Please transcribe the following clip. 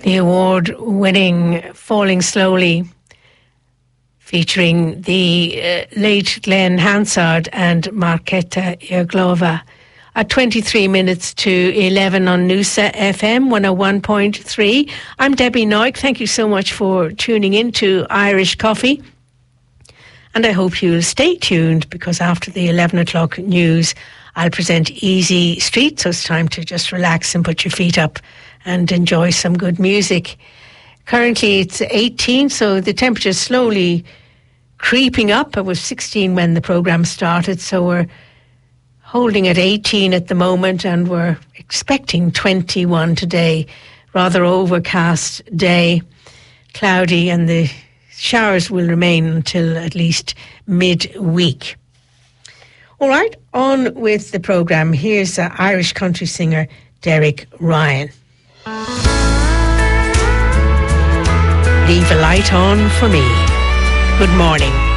The award-winning Falling Slowly, featuring the late Glenn Hansard and Marketa Irglova, at 23 minutes to 11 on Noosa FM 101.3. I'm Debbie Noik. Thank you so much for tuning in to Irish Coffee. And I hope you'll stay tuned, because after the 11 o'clock news, I'll present Easy Street. So it's time to just relax and put your feet up and enjoy some good music. Currently it's 18, so the temperature's slowly creeping up. It was 16 when the programme started, so we're holding at 18 at the moment, and we're expecting 21 today. Rather overcast day, cloudy, and the showers will remain until at least mid-week. All right, on with the programme. Here's Irish country singer Derek Ryan. Leave a light on for me. Good morning.